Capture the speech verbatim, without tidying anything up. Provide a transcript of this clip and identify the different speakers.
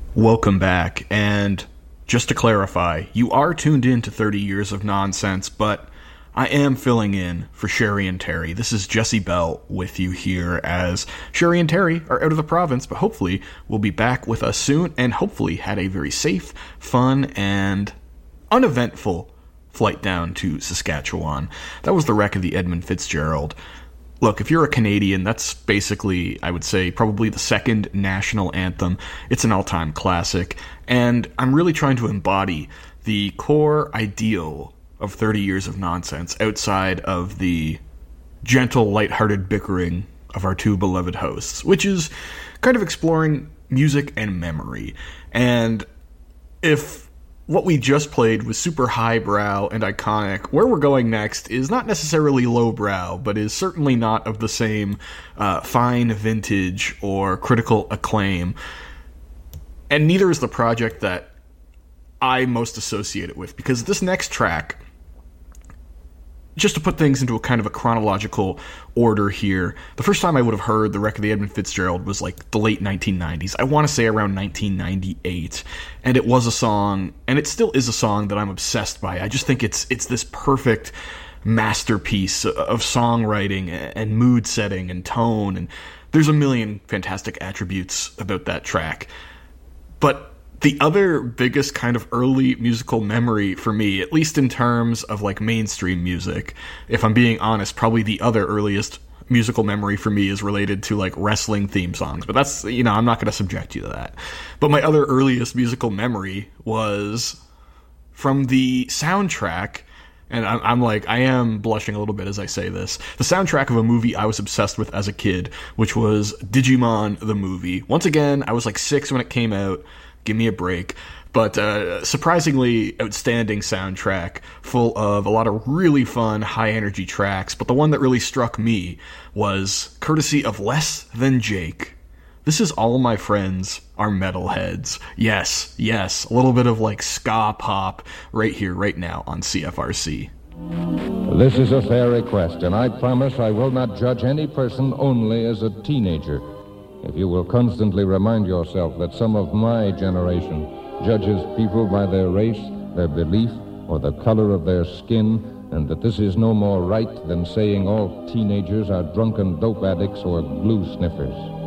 Speaker 1: Welcome back, and just to clarify, you are tuned in to thirty Years of Nonsense, but I am filling in for Sherry and Terry. This is Jesse Bell with you here, as Sherry and Terry are out of the province, but hopefully will be back with us soon, and hopefully had a very safe, fun, and uneventful flight down to Saskatchewan. That was the wreck of the Edmund Fitzgerald. Look, if you're a Canadian, that's basically, I would say, probably the second national anthem. It's an all-time classic, and I'm really trying to embody the core ideal of thirty Years of Nonsense outside of the gentle, lighthearted bickering of our two beloved hosts, which is kind of exploring music and memory. And if what we just played was super highbrow and iconic, where we're going next is not necessarily lowbrow, but is certainly not of the same uh, fine vintage or critical acclaim. And neither is the project that I most associate it with, because this next track, just to put things into a kind of a chronological order here, the first time I would have heard the wreck of the Edmund Fitzgerald was like the late nineteen nineties. I want to say around nineteen ninety-eight. And it was a song, and it still is a song that I'm obsessed by. I just think it's it's this perfect masterpiece of songwriting and mood setting and tone. And there's a million fantastic attributes about that track. But the other biggest kind of early musical memory for me, at least in terms of like mainstream music, if I'm being honest, probably the other earliest musical memory for me is related to like wrestling theme songs. But that's, you know, I'm not going to subject you to that. But my other earliest musical memory was from the soundtrack, and I'm, I'm like, I am blushing a little bit as I say this, the soundtrack of a movie I was obsessed with as a kid, which was Digimon the movie. Once again, I was like six when it came out. Give me a break. But uh, surprisingly outstanding soundtrack, full of a lot of really fun, high-energy tracks. But the one that really struck me was courtesy of Less Than Jake. This is All My Friends Are Metalheads. Yes, yes, a little bit of like ska pop right here, right now on C F R C.
Speaker 2: This is a fair request, and I promise I will not judge any person only as a teenager. If you will constantly remind yourself that some of my generation judges people by their race, their belief, or the color of their skin, and that this is no more right than saying all teenagers are drunken dope addicts or glue sniffers.